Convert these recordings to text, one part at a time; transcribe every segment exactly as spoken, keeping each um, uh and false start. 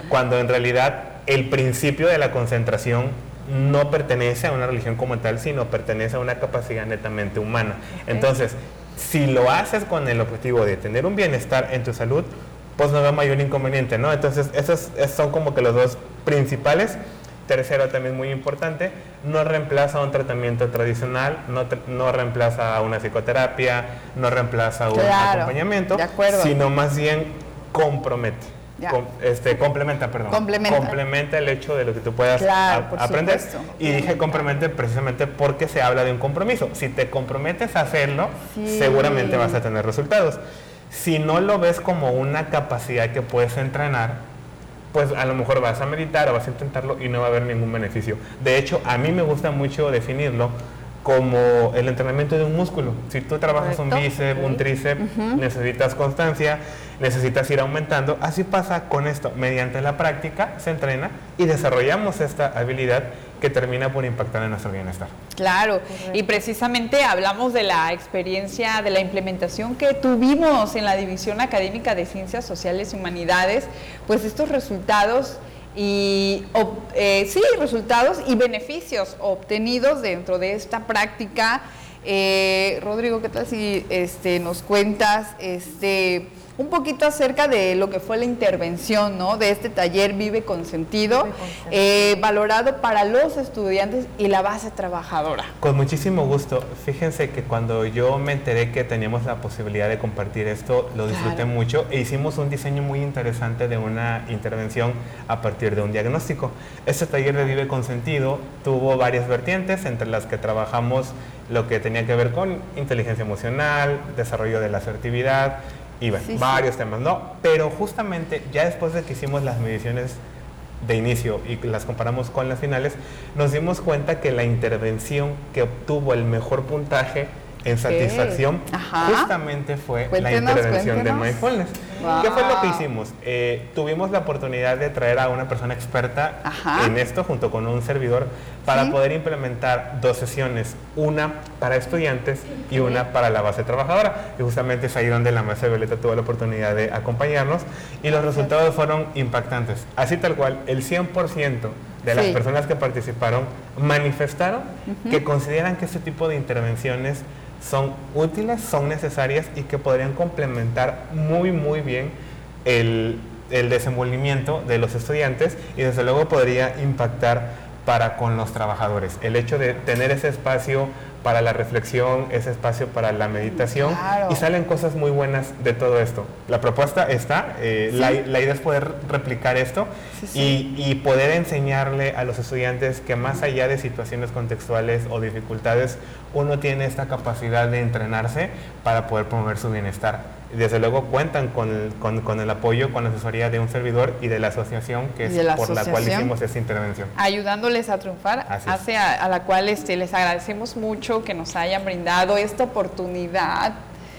cuando en realidad el principio de la concentración no pertenece a una religión como tal, sino pertenece a una capacidad netamente humana. Okay. Entonces, si lo haces con el objetivo de tener un bienestar en tu salud, pues no veo mayor inconveniente, ¿no? Entonces, esos, esos son como que los dos principales. Tercero, también muy importante, no reemplaza un tratamiento tradicional, no, no reemplaza a una psicoterapia, no reemplaza un claro, acompañamiento, de acuerdo. Sino más bien compromete. Com, este, complementa, perdón. Complementa. Complementa el hecho de lo que tú puedas claro, a, aprender. Supuesto. Y dije complementa precisamente porque se habla de un compromiso. Si te comprometes a hacerlo, sí. seguramente vas a tener resultados. Si no lo ves como una capacidad que puedes entrenar, pues a lo mejor vas a meditar o vas a intentarlo y no va a haber ningún beneficio. De hecho, a mí me gusta mucho definirlo como el entrenamiento de un músculo. Si tú trabajas Correcto. un bíceps, un tríceps, uh-huh. necesitas constancia, necesitas ir aumentando. Así pasa con esto. Mediante la práctica se entrena y desarrollamos esta habilidad que termina por impactar en nuestro bienestar. Claro, Correcto. Y precisamente hablamos de la experiencia, de la implementación que tuvimos en la División Académica de Ciencias Sociales y Humanidades, pues estos resultados y eh, sí, resultados y beneficios obtenidos dentro de esta práctica. Eh, Rodrigo, ¿qué tal si este, nos cuentas este, un poquito acerca de lo que fue la intervención, ¿no?, de este taller Vive con Sentido, Vive con Sentido. Eh, valorado para los estudiantes y la base trabajadora? Con muchísimo gusto. Fíjense que cuando yo me enteré que teníamos la posibilidad de compartir esto, lo disfruté claro. mucho e hicimos un diseño muy interesante de una intervención a partir de un diagnóstico. Este taller de Vive con Sentido tuvo varias vertientes, entre las que trabajamos lo que tenía que ver con inteligencia emocional, desarrollo de la asertividad, y bueno, sí, varios sí. temas, ¿no? Pero justamente ya después de que hicimos las mediciones de inicio y las comparamos con las finales, nos dimos cuenta que la intervención que obtuvo el mejor puntaje en satisfacción Ajá. justamente fue cuéntenos, la intervención cuéntenos. de mindfulness. Wow. ¿Qué fue lo que hicimos? Eh, tuvimos la oportunidad de traer a una persona experta Ajá. en esto junto con un servidor para ¿Sí? poder implementar dos sesiones, una para estudiantes y una para la base trabajadora. Y justamente es ahí donde la maestra Violeta tuvo la oportunidad de acompañarnos y los resultados fueron impactantes. Así tal cual, el cien por ciento de las sí. personas que participaron manifestaron uh-huh. que consideran que este tipo de intervenciones son útiles, son necesarias y que podrían complementar muy muy bien el, el desenvolvimiento de los estudiantes y desde luego podría impactar para con los trabajadores. El hecho de tener ese espacio para la reflexión, ese espacio para la meditación claro. y salen cosas muy buenas de todo esto. La propuesta está, eh, sí. la, la idea es poder replicar esto sí, sí. Y, y poder enseñarle a los estudiantes que más allá de situaciones contextuales o dificultades, uno tiene esta capacidad de entrenarse para poder promover su bienestar. Desde luego cuentan con el, con, con el apoyo, con la asesoría de un servidor y de la asociación que es la por la cual hicimos esta intervención. Ayudándoles a triunfar, hacia, a la cual este, les agradecemos mucho que nos hayan brindado esta oportunidad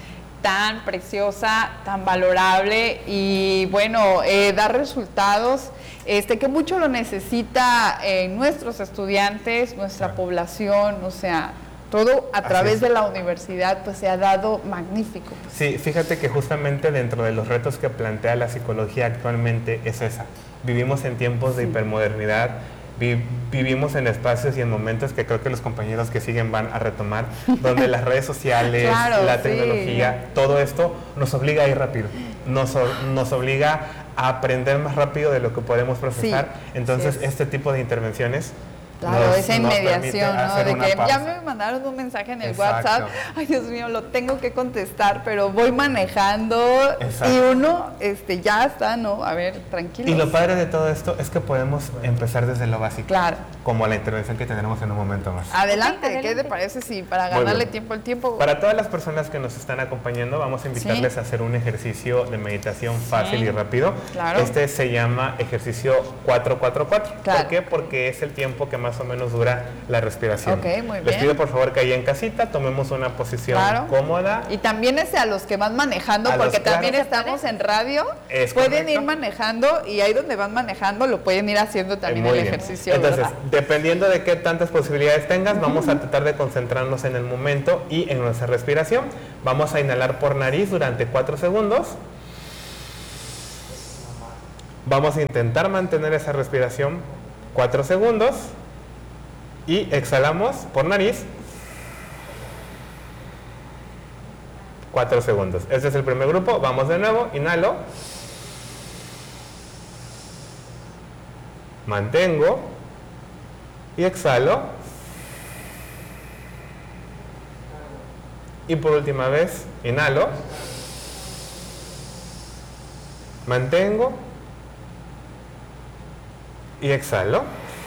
tan preciosa, tan valorable y bueno, eh, dar resultados este, que mucho lo necesita eh, nuestros estudiantes, nuestra claro. población, o sea, todo a través de la universidad pues se ha dado magnífico. Pues. Sí, fíjate que justamente dentro de los retos que plantea la psicología actualmente es esa. Vivimos en tiempos de sí. hipermodernidad, vi, vivimos en espacios y en momentos que creo que los compañeros que siguen van a retomar, donde las redes sociales, claro, la tecnología, sí. todo esto nos obliga a ir rápido, nos, nos obliga a aprender más rápido de lo que podemos procesar. Sí. Entonces sí este tipo de intervenciones Claro, nos, esa inmediación, ¿no? De que pausa. ya me mandaron un mensaje en el Exacto. WhatsApp, ay Dios mío, lo tengo que contestar, pero voy manejando Exacto. y uno este, ya está, ¿no? A ver, tranquilo. Y lo padre de todo esto es que podemos empezar desde lo básico. Claro. Como la intervención que tendremos en un momento más. Adelante, okay, ¿qué te parece si para ganarle tiempo al tiempo? Para todas las personas que nos están acompañando, vamos a invitarles ¿Sí? a hacer un ejercicio de meditación fácil sí. y rápido. Claro. Este se llama ejercicio cuatro cuatro cuatro. Claro. ¿Por qué? Porque es el tiempo que más o menos dura la respiración. Ok, muy bien. Les pido por favor que ahí en casita tomemos una posición claro. cómoda. Y también es a los que van manejando, a porque los, también claro. estamos en radio, es pueden correcto. ir manejando y ahí donde van manejando lo pueden ir haciendo también muy el bien. ejercicio. Entonces, ¿verdad? dependiendo de qué tantas posibilidades tengas, uh-huh. vamos a tratar de concentrarnos en el momento y en nuestra respiración. Vamos a inhalar por nariz durante cuatro segundos. Vamos a intentar mantener esa respiración cuatro segundos y exhalamos por nariz cuatro segundos. Este es el primer grupo. Vamos de nuevo. Inhalo. Mantengo. Y exhalo. Y por última vez, inhalo. Mantengo. Y exhalo.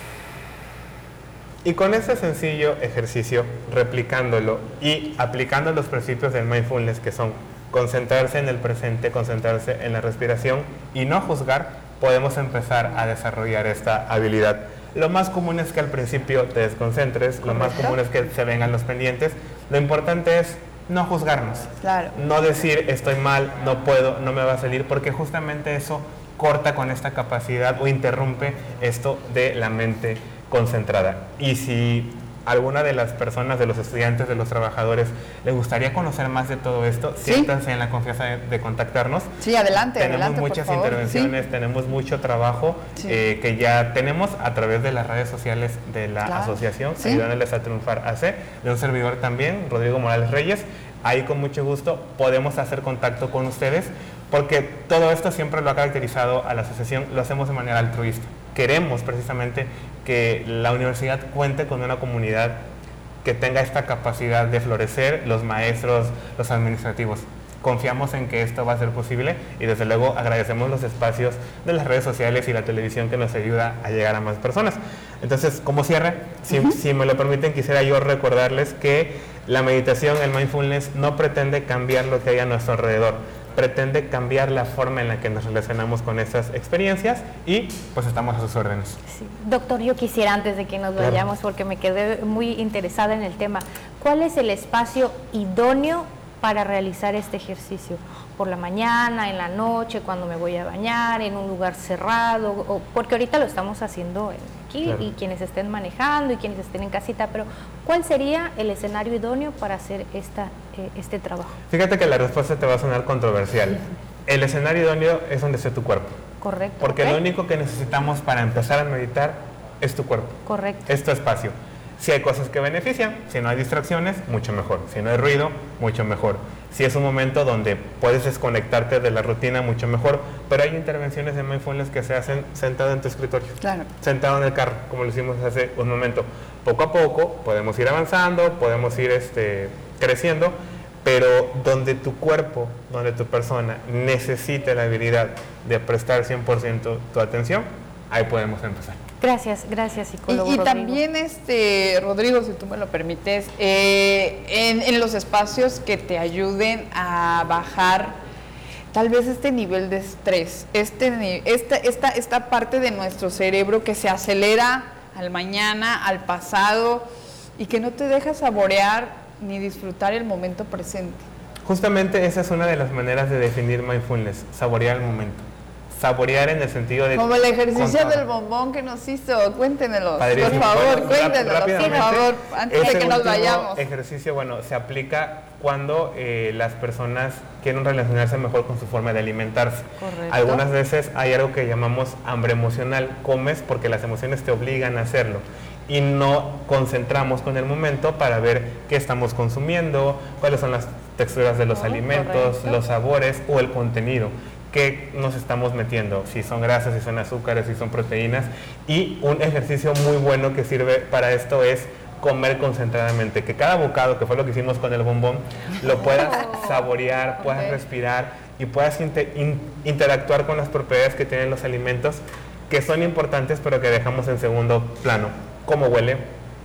Y con este sencillo ejercicio, replicándolo y aplicando los principios del mindfulness, que son concentrarse en el presente, concentrarse en la respiración y no juzgar, podemos empezar a desarrollar esta habilidad. Lo más común es que al principio te desconcentres, lo más común es que se vengan los pendientes. Lo importante es no juzgarnos, claro. No decir estoy mal, no puedo, no me va a salir, porque justamente eso corta con esta capacidad o interrumpe esto de la mente concentrada. Y si alguna de las personas, de los estudiantes, de los trabajadores, les gustaría conocer más de todo esto, ¿sí? Siéntanse en la confianza de, de contactarnos. Sí, adelante, tenemos adelante, muchas por favor. intervenciones, ¿sí? Tenemos mucho trabajo, sí. eh, que ya tenemos a través de las redes sociales de la claro. asociación, ¿sí? Ayudándoles a triunfar A C, de un servidor también, Rodrigo Morales Reyes. Ahí con mucho gusto podemos hacer contacto con ustedes, porque todo esto siempre lo ha caracterizado a la asociación, lo hacemos de manera altruista. Queremos precisamente que la universidad cuente con una comunidad que tenga esta capacidad de florecer, los maestros, los administrativos. Confiamos en que esto va a ser posible y desde luego agradecemos los espacios de las redes sociales y la televisión que nos ayuda a llegar a más personas. Entonces, como cierre, si, uh-huh. si me lo permiten, quisiera yo recordarles que la meditación, el mindfulness, no pretende cambiar lo que hay a nuestro alrededor, pretende cambiar la forma en la que nos relacionamos con estas experiencias y pues estamos a sus órdenes. Sí. Doctor, yo quisiera, antes de que nos claro. vayamos, porque me quedé muy interesada en el tema, ¿cuál es el espacio idóneo para realizar este ejercicio? ¿Por la mañana, en la noche, cuando me voy a bañar, en un lugar cerrado? O, porque ahorita lo estamos haciendo aquí, claro. y quienes estén manejando y quienes estén en casita, pero ¿cuál sería el escenario idóneo para hacer esta, eh, este trabajo? Fíjate que la respuesta te va a sonar controversial. El escenario idóneo es donde esté tu cuerpo. Correcto. Porque ¿okay? lo único que necesitamos para empezar a meditar es tu cuerpo. Correcto. Es tu espacio. Si hay cosas que benefician, si no hay distracciones, mucho mejor. Si no hay ruido, mucho mejor. Si es un momento donde puedes desconectarte de la rutina, mucho mejor. Pero hay intervenciones de mindfulness que se hacen sentado en tu escritorio. Claro. Sentado en el carro, como lo hicimos hace un momento. Poco a poco podemos ir avanzando, podemos ir este, creciendo, pero donde tu cuerpo, donde tu persona necesite la habilidad de prestar cien por ciento tu atención, ahí podemos empezar. Gracias, gracias, psicólogo Y, y Rodrigo. también, este, Rodrigo, si tú me lo permites, eh, en, en los espacios que te ayuden a bajar tal vez este nivel de estrés, este, esta, esta, esta parte de nuestro cerebro que se acelera al mañana, al pasado, y que no te deja saborear ni disfrutar el momento presente. Justamente esa es una de las maneras de definir mindfulness, saborear el momento. Saborear en el sentido de... Como el ejercicio del bombón que nos hizo, cuéntenelos, Padrísimo. por favor, bueno, cuéntenelos, por favor, antes de que nos vayamos. Ejercicio, bueno, se aplica cuando eh, las personas quieren relacionarse mejor con su forma de alimentarse. Correcto. Algunas veces hay algo que llamamos hambre emocional, comes porque las emociones te obligan a hacerlo y no concentramos con el momento para ver qué estamos consumiendo, cuáles son las texturas de los oh, alimentos, correcto. Los sabores o el contenido. Qué nos estamos metiendo, si son grasas, si son azúcares, si son proteínas. Y un ejercicio muy bueno que sirve para esto es comer concentradamente, que cada bocado, que fue lo que hicimos con el bombón, lo puedas saborear, puedas okay. respirar y puedas inter in interactuar con las propiedades que tienen los alimentos, que son importantes pero que dejamos en segundo plano. Cómo huele,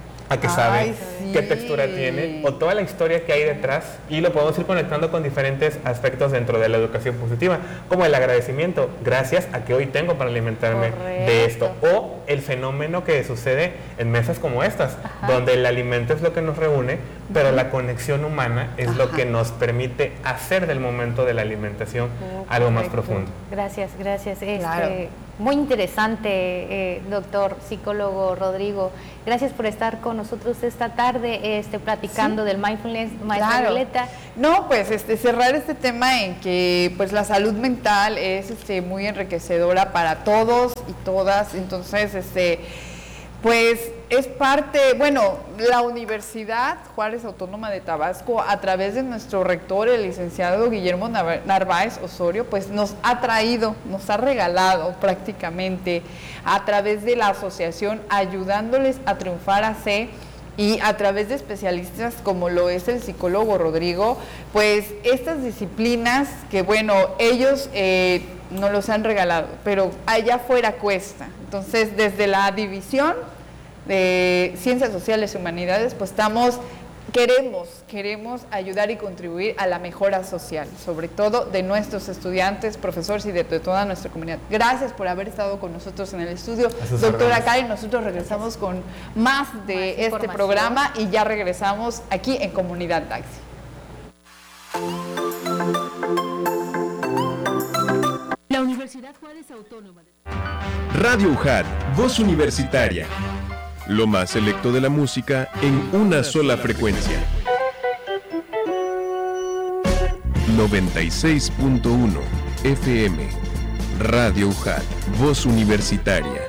a qué sabe, Ay, sí. qué textura tiene, o toda la historia que hay detrás, y lo podemos ir conectando con diferentes aspectos dentro de la educación positiva, como el agradecimiento, gracias a que hoy tengo para alimentarme Correcto. De esto, o el fenómeno que sucede en mesas como estas, ajá. donde el alimento es lo que nos reúne, pero la conexión humana es Ajá. lo que nos permite hacer del momento de la alimentación Oh, algo más correcto. profundo. Gracias, gracias. Este, Claro. Muy interesante, eh, doctor psicólogo Rodrigo. Gracias por estar con nosotros esta tarde, este, platicando Sí. del mindfulness, maestra Claro. Violeta. No, pues este, cerrar este tema en que pues la salud mental es este, muy enriquecedora para todos y todas, entonces este, pues es parte, bueno, la Universidad Juárez Autónoma de Tabasco, a través de nuestro rector, el licenciado Guillermo Nar- Narváez Osorio, pues nos ha traído, nos ha regalado prácticamente a través de la asociación, ayudándoles a triunfar a C, y a través de especialistas como lo es el psicólogo Rodrigo, pues estas disciplinas que bueno, ellos eh, nos los han regalado, pero allá afuera cuesta. Entonces, desde la división de Ciencias Sociales y Humanidades, pues estamos, queremos, queremos ayudar y contribuir a la mejora social, sobre todo de nuestros estudiantes, profesores y de, de toda nuestra comunidad. Gracias por haber estado con nosotros en el estudio, doctora Karen. Nosotros regresamos con más de Más este información. programa y ya regresamos aquí en Comunidad Taxi. La Universidad Juárez Autónoma de... Radio U J A T, voz universitaria. Lo más selecto de la música en una sola frecuencia. noventa y seis punto uno F M. Radio U J A T, voz universitaria.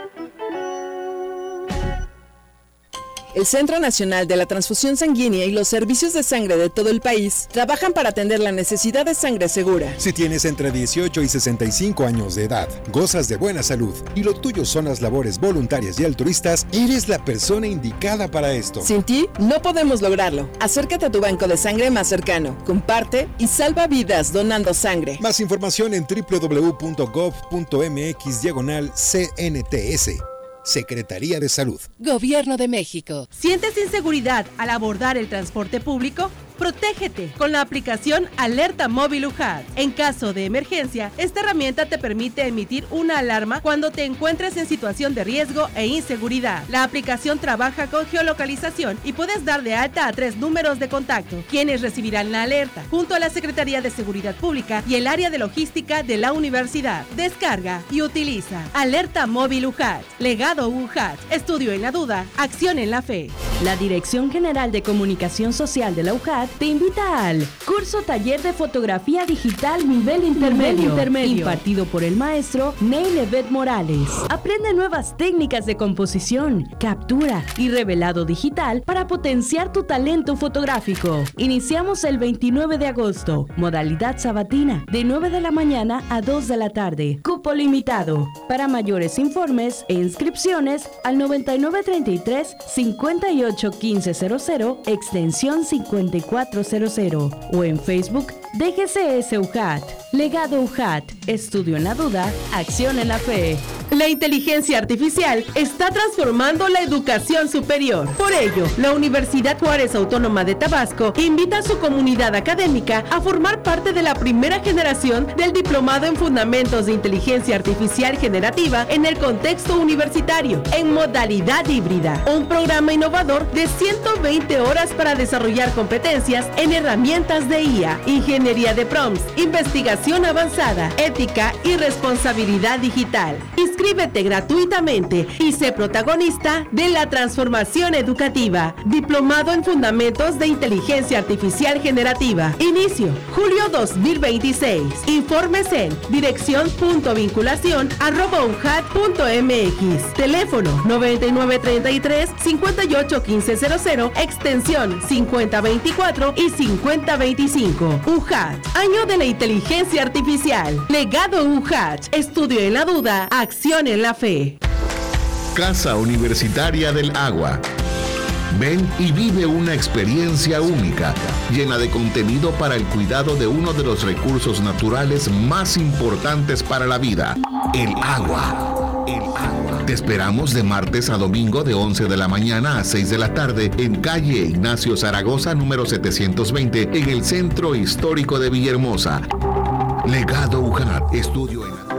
El Centro Nacional de la Transfusión Sanguínea y los servicios de sangre de todo el país trabajan para atender la necesidad de sangre segura. Si tienes entre dieciocho y sesenta y cinco años de edad, gozas de buena salud y lo tuyo son las labores voluntarias y altruistas, eres la persona indicada para esto. Sin ti, no podemos lograrlo. Acércate a tu banco de sangre más cercano, comparte y salva vidas donando sangre. Más información en w w w punto gov punto m x diagonal C N T S. Secretaría de Salud. Gobierno de México. ¿Sientes inseguridad al abordar el transporte público? Protégete con la aplicación Alerta Móvil U J A T. En caso de emergencia, esta herramienta te permite emitir una alarma cuando te encuentres en situación de riesgo e inseguridad. La aplicación trabaja con geolocalización y puedes dar de alta a tres números de contacto, quienes recibirán la alerta, junto a la Secretaría de Seguridad Pública y el área de logística de la universidad. Descarga y utiliza Alerta Móvil U J A T. Legado U J A T. Estudio en la duda, acción en la fe. La Dirección General de Comunicación Social de la U J A T te invita al curso Taller de Fotografía Digital Nivel Intermedio, Intermedio. impartido por el maestro Neil Evet Morales. Aprende nuevas técnicas de composición, captura y revelado digital para potenciar tu talento fotográfico. Iniciamos el veintinueve de agosto, modalidad sabatina, de nueve de la mañana a dos de la tarde. Cupo limitado. Para mayores informes e inscripciones al noventa y nueve treinta y tres cincuenta y ocho quince cero cero, extensión cincuenta y cuatro cero cero, o en Facebook D G C S U J A T. Legado U J A T. Estudio en la duda, acción en la fe. La inteligencia artificial está transformando la educación superior. Por ello, la Universidad Juárez Autónoma de Tabasco invita a su comunidad académica a formar parte de la primera generación del Diplomado en Fundamentos de Inteligencia Artificial Generativa en el contexto universitario, en modalidad híbrida. Un programa innovador de ciento veinte horas para desarrollar competencias en herramientas de I A, ingeniería de prompts, investigación avanzada, ética y responsabilidad digital. Inscríbete gratuitamente y sé protagonista de la transformación educativa. Diplomado en Fundamentos de Inteligencia Artificial Generativa. Inicio, julio dos mil veintiséis. Informes en dirección.vinculación arroba unjat punto mx. Teléfono noventa y nueve treinta y tres cincuenta y ocho quince cero cero, extensión cincuenta veinticuatro y cincuenta veinticinco. U J A T, Año de la Inteligencia Artificial. Legado U J A T. Estudio en la duda, acción en la fe. Casa Universitaria del Agua. Ven y vive una experiencia única, llena de contenido para el cuidado de uno de los recursos naturales más importantes para la vida, el agua. El agua. Te esperamos de martes a domingo de once de la mañana a seis de la tarde en calle Ignacio Zaragoza número setecientos veinte en el Centro Histórico de Villahermosa. Legado U J A T, estudio en